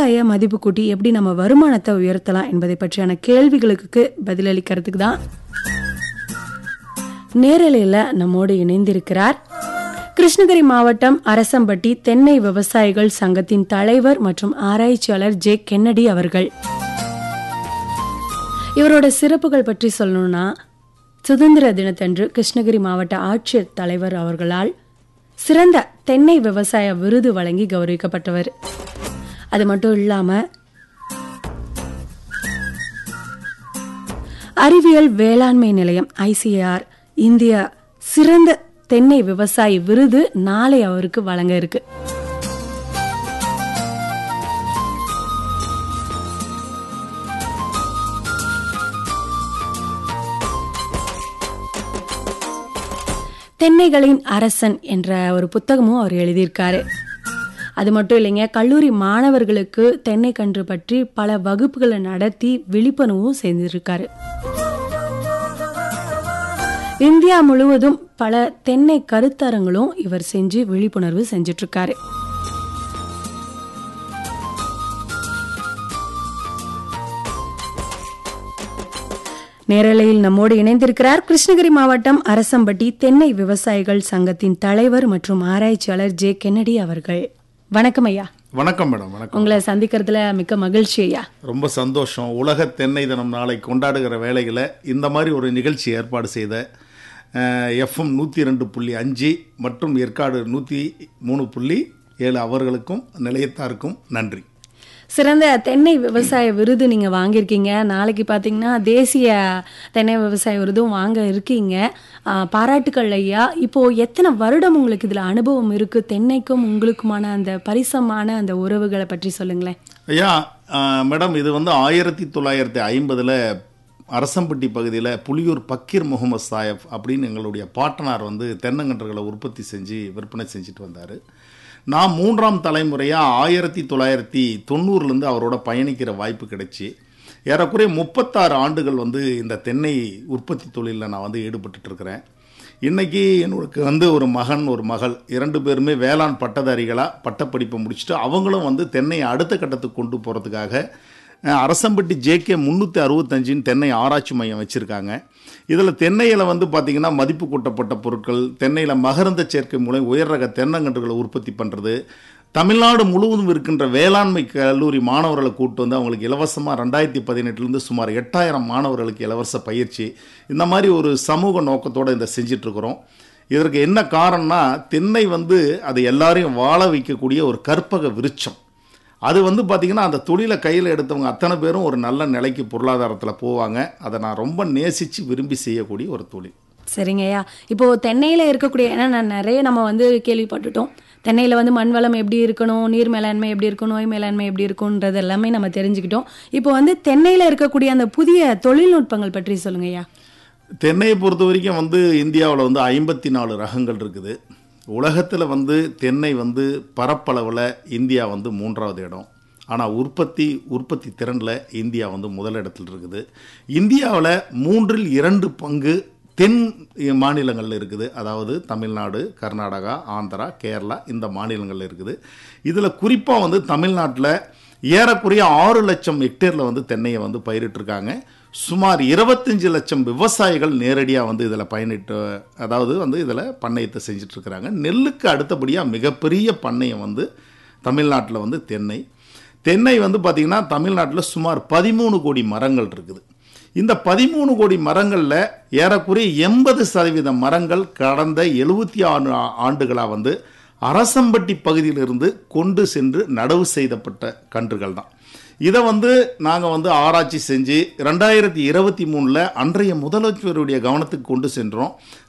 விவசாய மதிப்பு கூட்டி எப்படி நம்ம வருமானத்தை உயர்த்தலாம் என்பதை பற்றியான கேள்விகளுக்கு பதிலளிக்கிறதுக்கு தான் நேரலையில் நம்மோடு இணைந்திருக்கிறார் கிருஷ்ணகிரி மாவட்டம் அரசம்பட்டி தென்னை விவசாயிகள் சங்கத்தின் தலைவர் மற்றும் ஆராய்ச்சியாளர் ஜே கென்னடி அவர்கள். இவரோட சிறப்புகள் பற்றி சொல்லணும்னா, சுதந்திர தினத்தன்று கிருஷ்ணகிரி மாவட்ட ஆட்சியர் தலைவர் அவர்களால் சிறந்த தென்னை விவசாய விருது வழங்கி கௌரவிக்கப்பட்டவர். அது மட்டும் இல்லாம அறிவியல் வேளாண்மை நிலையம் ICAR இந்திய சிறந்த தென்னை விவசாயி விருது நாளை அவருக்கு வழங்க இருக்கு. தென்னைகளின் அரசன் என்ற ஒரு புத்தகமும் அவர் எழுதியிருக்காரு. அது மட்டும் இல்லைங்க, கல்லூரி மாணவர்களுக்கு தென்னை கன்று பற்றி பல வகுப்புகளை நடத்தி விழிப்புணர்வும் செய்திருக்காரு. இந்தியா முழுவதும் பல தென்னை கருத்தரங்களும் இவர் செஞ்சு விழிப்புணர்வு செஞ்சிட்டு இருக்காரு. நேரலையில் நம்மோடு இணைந்திருக்கிறார் கிருஷ்ணகிரி மாவட்டம் அரசம்பட்டி தென்னை விவசாயிகள் சங்கத்தின் தலைவர் மற்றும் ஆராய்ச்சியாளர் ஜே கென்னடி அவர்கள். வணக்கம் ஐயா. வணக்கம் மேடம். வணக்கம். உங்களை சந்திக்கிறதுல மிக்க மகிழ்ச்சி ஐயா. ரொம்ப சந்தோஷம். உலக தென்னை தினம் நாளை கொண்டாடுகிற வேளையில் இந்த மாதிரி ஒரு நிகழ்ச்சி ஏற்பாடு செய்த FM 102.5 மற்றும் ஏற்காடு 103.7 அவர்களுக்கும் நிலையத்தாருக்கும் நன்றி. சிறந்த தென்னை விவசாய விருது நீங்க வாங்கியிருக்கீங்க. நாளைக்கு பாத்தீங்கன்னா தேசிய தென்னை விவசாய விருதும் வாங்க இருக்கீங்க. பாராட்டுக்கள் ஐயா. இப்போ எத்தனை வருடம் உங்களுக்கு இதுல அனுபவம் இருக்கு? தென்னைக்கும் உங்களுக்குமான அந்த பரிசமான அந்த உறவுகளை பற்றி சொல்லுங்களேன் ஐயா. மேடம், இது 1950 அரசம்பட்டி பகுதியில் புலியூர் பக்கீர் முகமது சாயப் அப்படின்னு எங்களுடைய பாட்டனார் தென்னங்கன்றுகளை உற்பத்தி செஞ்சு விற்பனை செஞ்சுட்டு வந்தார். நான் 3ஆம் தலைமுறையாக 1990 அவரோட பயணிக்கிற வாய்ப்பு கிடைச்சி ஏறக்குறைய 36 ஆண்டுகள் இந்த தென்னை உற்பத்தி தொழிலில் நான் ஈடுபட்டு இருக்கிறேன். இன்றைக்கி எனக்கு ஒரு மகன் ஒரு மகள் 2 பேருமே வேளாண் பட்டதாரிகளாக பட்டப்படிப்பை முடிச்சுட்டு அவங்களும் தென்னையை அடுத்த கட்டத்துக்கு கொண்டு போகிறதுக்காக அரசம்பட்டி JK 365 தென்னை ஆராய்ச்சி மையம் வச்சுருக்காங்க. இதில் தென்னையில் பார்த்திங்கன்னா மதிப்பு கூட்டப்பட்ட பொருட்கள், தென்னையில் மகரந்த சேர்க்கை மூலம் உயர் ரக தென்னங்கன்றுகளை உற்பத்தி பண்ணுறது, தமிழ்நாடு முழுவதும் இருக்கின்ற வேளாண்மை கல்லூரி மாணவர்களை கூப்பிட்டு அவங்களுக்கு இலவசமாக 2018 சுமார் 8000 மாணவர்களுக்கு இலவச பயிற்சி, இந்த மாதிரி ஒரு சமூக நோக்கத்தோடு இதை செஞ்சிட்ருக்குறோம். இதற்கு என்ன காரணம்னா, தென்னை அது எல்லாரையும் வாழ வைக்கக்கூடிய ஒரு கற்பக விருட்சம். அது பார்த்திங்கன்னா அந்த தொழிலை கையில் எடுத்தவங்க அத்தனை பேரும் ஒரு நல்ல நிலைக்கு பொருளாதாரத்தில் போவாங்க. அதை நான் ரொம்ப நேசித்து விரும்பி செய்யக்கூடிய ஒரு தொழில். சரிங்கய்யா. இப்போது தென்னையில் இருக்கக்கூடிய, ஏன்னா நான் நிறைய நம்ம கேள்விப்பட்டுட்டோம், தென்னையில் மண் வளம் எப்படி இருக்கணும், நீர் மேலாண்மை எப்படி இருக்கும், நோய் மேலாண்மை எப்படி இருக்கும்ன்றது எல்லாமே நம்ம தெரிஞ்சுக்கிட்டோம். இப்போ தென்னையில் இருக்கக்கூடிய அந்த புதிய தொழில்நுட்பங்கள் பற்றி சொல்லுங்கய்யா. தென்னையை பொறுத்த வரைக்கும் இந்தியாவில் 54 ரகங்கள் இருக்குது. உலகத்தில் தென்னை பரப்பளவில் இந்தியா 3ஆவது இடம். ஆனால் உற்பத்தி திறனில் இந்தியா முதலிடத்தில் இருக்குது. இந்தியாவில் 2/3 பங்கு தென் மாநிலங்களில் இருக்குது. அதாவது தமிழ்நாடு, கர்நாடகா, ஆந்திரா, கேரளா இந்த மாநிலங்களில் இருக்குது. இதில் குறிப்பாக தமிழ்நாட்டில் ஏறக்குறைய 6 லட்சம் ஹெக்டேரில் தென்னையை பயிரிட்டிருக்காங்க. சுமார் 25 லட்சம் விவசாயிகள் நேரடியாக இதில் பயணிட்டு, அதாவது இதில் பண்ணையத்தை செஞ்சிட்ருக்கிறாங்க. நெல்லுக்கு அடுத்தபடியாக மிகப்பெரிய பண்ணையம் தமிழ்நாட்டில் தென்னை பார்த்திங்கன்னா தமிழ்நாட்டில் சுமார் 13 கோடி மரங்கள் இருக்குது. இந்த 13 கோடி மரங்களில் ஏறக்குறைய 80% மரங்கள் கடந்த 76 ஆண்டுகளாக அரசம்பட்டி பகுதியிலிருந்து கொண்டு சென்று நடவு செய்யப்பட்ட கன்றுகள் தான். இதை நாங்கள் ஆராய்ச்சி செஞ்சு 2023 அன்றைய முதலமைச்சருடைய கவனத்துக்கு கொண்டு சென்றோம்.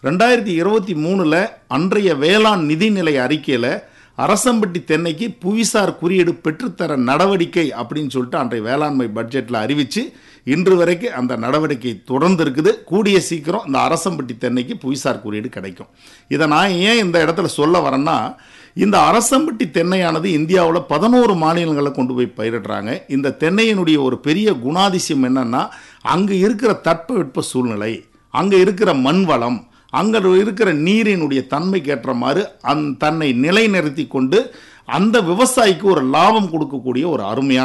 2023 அன்றைய வேளாண் நிதிநிலை அறிக்கையில் அரசம்பட்டி தென்னைக்கு புவிசார் குறியீடு பெற்றுத்தர நடவடிக்கை அப்படின்னு சொல்லிட்டு அன்றைய வேளாண்மை பட்ஜெட்டில் அறிவித்து இன்று வரைக்கும் அந்த நடவடிக்கை தொடர்ந்து இருக்குது. கூடிய சீக்கிரம் இந்த அரசம்பட்டி தென்னைக்கு புவிசார் குறியீடு கிடைக்கும். இதை நான் ஏன் இந்த இடத்துல சொல்ல வரேன்னா, இந்த அரசம்பட்டி தென்னையானது இந்தியாவில் 11 மாநிலங்களில் கொண்டு போய் பயிரிடுறாங்க. இந்த தென்னையினுடைய ஒரு பெரிய குணாதிசயம் என்னன்னா, அங்கே இருக்கிற தட்பவெட்ப சூழ்நிலை, அங்கே இருக்கிற மண் வளம், அங்கே இருக்கிற நீரினுடைய தன்மைக்கு ஏற்ற மாதிரி தன்னை நிலைநிறுத்தி கொண்டு அந்த விவசாயிக்கு ஒரு லாபம் கொடுக்கக்கூடிய ஒரு அருமையான